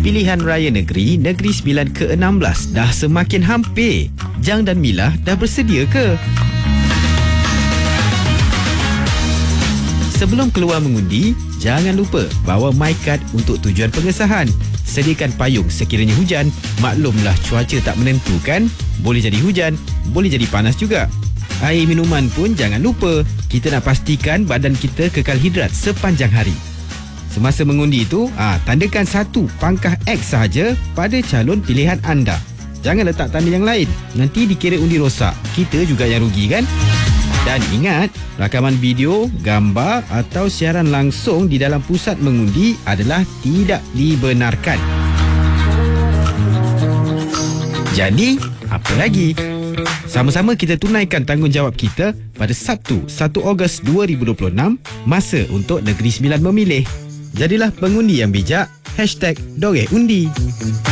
Pilihan Raya Negeri Negeri Sembilan ke-16 dah semakin hampir. Jang dan Mila dah bersedia ke? Sebelum keluar mengundi, jangan lupa bawa MyCard untuk tujuan pengesahan. Sediakan payung sekiranya hujan. Maklumlah cuaca tak menentu kan? Boleh jadi hujan, boleh jadi panas juga. Air minuman pun jangan lupa. Kita nak pastikan badan kita kekal hidrat sepanjang hari. Semasa mengundi itu, tandakan satu pangkah X sahaja pada calon pilihan anda. Jangan letak tanda yang lain. Nanti dikira undi rosak. Kita juga yang rugi kan? Dan ingat, rakaman video, gambar atau siaran langsung di dalam pusat mengundi adalah tidak dibenarkan. Jadi, apa lagi? Sama-sama kita tunaikan tanggungjawab kita pada Sabtu 1 Ogos 2026, masa untuk Negeri Sembilan memilih. Jadilah pengundi yang bijak. #DorehUndi.